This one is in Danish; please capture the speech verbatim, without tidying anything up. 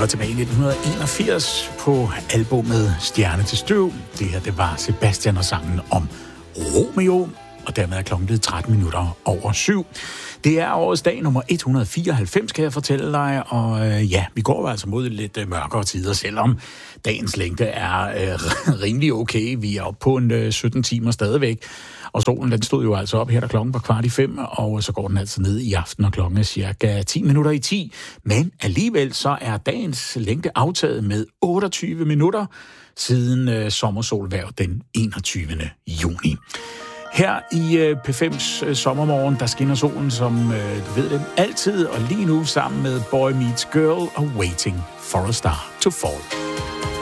var tilbage i nitten enogfirs på albumet Stjerne til støv. Det her, det var Sebastian og sangen om Romeo, og dermed er klokken blevet tretten minutter over syv. Det er årets dag nummer et hundrede fireoghalvfems, kan jeg fortælle dig, og øh, ja, vi går altså mod lidt øh, mørkere tider, selvom dagens længde er øh, rimelig okay. Vi er oppe på en øh, sytten timer stadigvæk, og solen den stod jo altså op her, da klokken var kvart i fem, og så går den altså ned i aften, og klokken er cirka ti minutter i ti. Men alligevel så er dagens længde aftaget med otteogtyve minutter siden øh, sommersolhverv den enogtyvende juni. Her i øh, P fems øh, sommermorgen, der skinner solen, som øh, du ved det, altid, og lige nu sammen med Boy Meets Girl og Waiting for a Star to Fall.